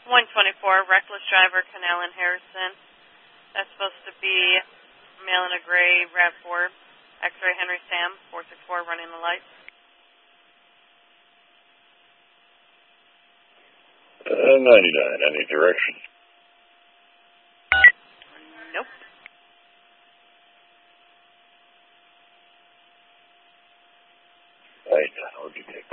124, reckless driver, Canal and Harrison. That's supposed to be male in a gray, RAV4, X-ray Henry Sam, 464, running the lights. 99, any direction? Nope. Right, OG